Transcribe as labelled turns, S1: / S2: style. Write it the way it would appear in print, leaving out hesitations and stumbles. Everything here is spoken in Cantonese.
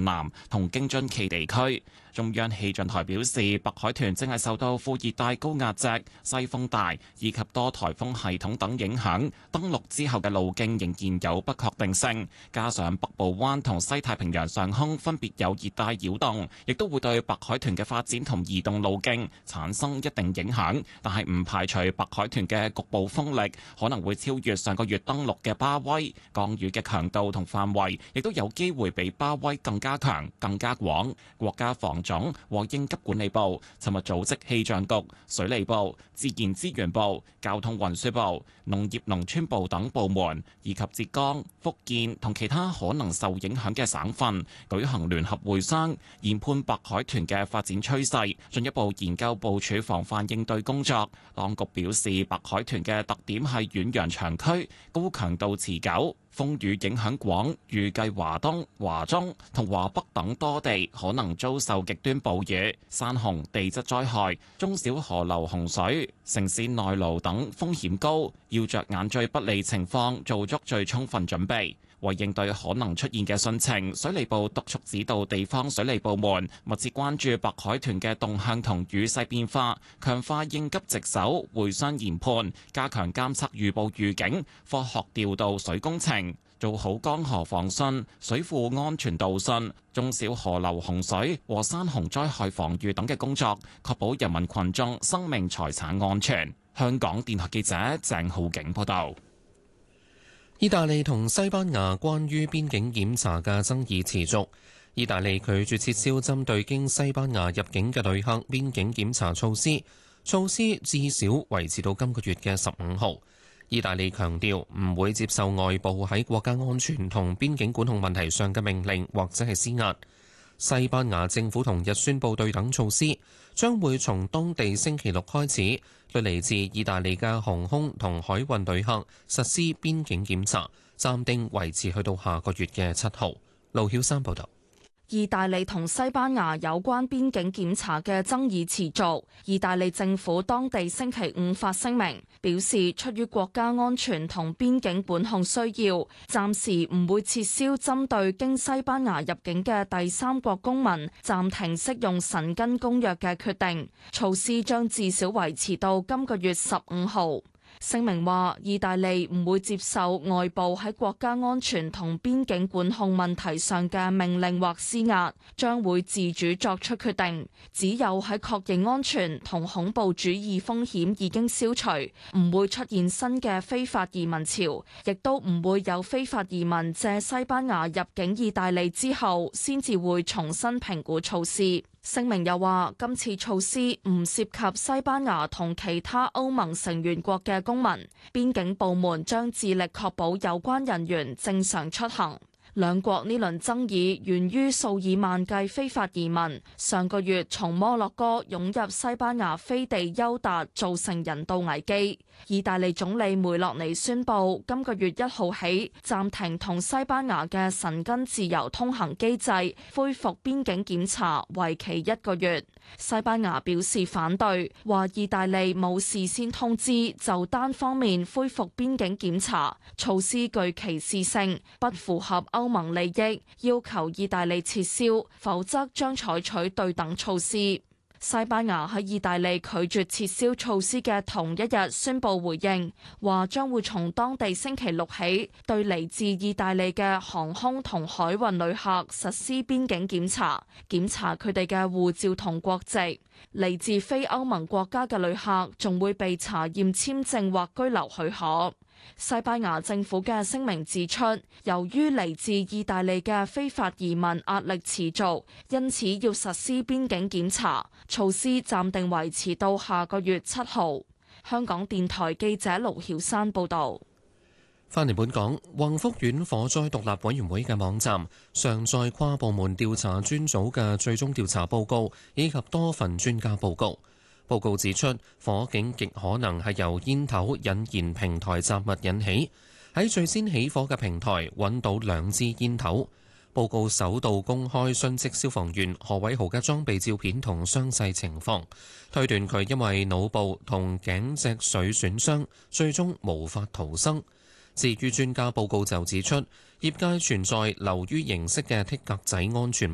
S1: 南同京津冀地區。中央氣象台表示，白海豚正係受到副熱帶高壓脊、西風帶以及多颱風系統等影響，登陸之後嘅路徑仍然有不確定性。加上北部灣同西太平洋上空分別有熱帶擾動，亦都會對白海豚嘅發展同移動路徑產生一定影響。但係唔排除白海豚嘅局部風力可能會超越上個月登陸嘅巴威，降雨嘅強度同範圍亦都有機會比巴威更加強、更加廣。國家防總和應急管理部尋日組織氣象局、水利部、自然資源部、交通運輸部、農業農村部等部門，以及浙江、福建同其他可能受影響嘅省份舉行聯合會商，研判白海豚嘅發展趨勢，進一步研究部署防範應對工作。當局表示，白海豚嘅特點係遠洋長驅、高強度持久。風雨影響廣，預計華東、華中同華北等多地可能遭受極端暴雨、山洪、地質災害，中小河流洪水、城市內澇等風險高，要着眼最不利情況，做足最充分準備。為應對可能出現嘅汛情，水利部督促指導地方水利部門密切關注白海豚嘅動向同雨勢變化，強化應急值守、會商研判，加強監測預報預警，科學調度水工程，做好江河防汛、水庫安全導汛、中小河流洪水和山洪災害防禦等嘅工作，確保人民群眾生命財產安全。香港電台記者鄭浩景報道。
S2: 意大利同西班牙關於邊境檢查嘅爭議持續。意大利拒絕撤銷針對經西班牙入境嘅旅客邊境檢查措施，措施至少維持到今個月嘅15號。意大利強調唔會接受外部喺國家安全同邊境管控問題上嘅命令或者係施壓。西班牙政府同日宣布對等措施，將會從當地星期六開始對嚟自意大利嘅航空同海運旅客實施邊境檢查，暫定維持去到下個月嘅7號。盧曉山報導。
S3: 意大利同西班牙有關邊境檢查嘅爭議持續。意大利政府當地星期五發聲明，表示出於國家安全同邊境管控需要，暫時唔會撤銷針對經西班牙入境嘅第三國公民暫停適用申根公約嘅決定。措施將至少維持到今個月15號。聲明話，意大利唔會接受外部喺國家安全同邊境管控問題上嘅命令或施壓，將會自主作出決定。只有喺確認安全同恐怖主義風險已經消除，唔會出現新嘅非法移民潮，亦都唔會有非法移民借西班牙入境意大利之後，先至會重新評估措施。聲明又話，今次措施唔涉及西班牙同其他歐盟成員國嘅公民，邊境部門將致力確保有關人員正常出行。兩國呢輪爭議源於數以萬計非法移民上個月從摩洛哥湧入西班牙飛地休達，造成人道危機。意大利總理梅洛尼宣布，今個月1號起暫停同西班牙嘅申根自由通行機制，恢復邊境檢查，為期1個月。西班牙表示反對，話意大利冇事先通知就單方面恢復邊境檢查，措施具歧視性，不符合歐盟利益，要求意大利撤銷，否則將採取對等措施。西班牙喺意大利拒絕撤銷措施嘅同一日宣布回應，話將會從當地星期六起對嚟自意大利嘅航空同海運旅客實施邊境檢查，檢查佢哋嘅護照同國籍。嚟自非歐盟國家嘅旅客仲會被查驗簽證或居留許可。西班牙政府嘅聲明指出，由於嚟自意大利嘅非法移民壓力持續，因此要實施邊境檢查，措施暫定維持到下個月7號。香港電台記者盧曉山報導。
S2: 返嚟本港，宏福苑火災獨立委員會嘅網站上載跨部門調查專組嘅最終調查報告，以及多份專家報告。報告指出，火警極可能係由煙頭引燃平台雜物引起。喺最先起火嘅平台揾到2支煙頭。報告首度公開殉職消防員何偉豪嘅裝備照片同傷勢情況，推斷佢因為腦部同頸脊髓損傷，最終無法逃生。至於專家報告就指出，業界存在流於形式嘅剔格仔安全